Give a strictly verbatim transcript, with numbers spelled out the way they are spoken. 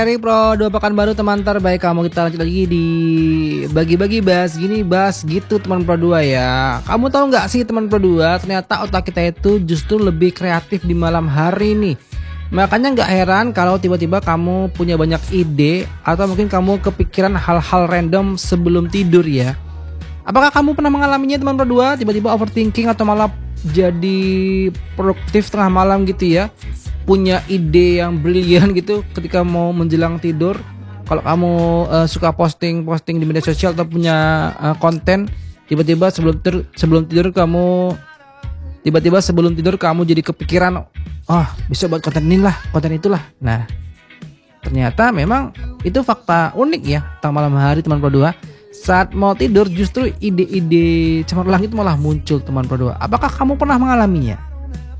Hari Pro dua pekan baru teman terbaik kamu, kita lanjut lagi di bagi-bagi bahas gini bahas gitu teman Pro dua ya. Kamu tahu nggak sih teman Pro dua, ternyata otak kita itu justru lebih kreatif di malam hari nih. Makanya nggak heran kalau tiba-tiba kamu punya banyak ide atau mungkin kamu kepikiran hal-hal random sebelum tidur ya. Apakah kamu pernah mengalaminya teman Pro dua, tiba-tiba overthinking atau malah jadi produktif tengah malam gitu ya? Punya ide yang brilian gitu ketika mau menjelang tidur. Kalau kamu uh, suka posting-posting di media sosial atau punya uh, konten, tiba-tiba sebelum tidur sebelum tidur kamu tiba-tiba sebelum tidur kamu jadi kepikiran, oh bisa buat konten inilah, konten itulah. Nah, ternyata memang itu fakta unik ya tentang malam hari teman Pro dua. Saat mau tidur justru ide-ide cemerlang itu malah muncul teman Pro dua. Apakah kamu pernah mengalaminya?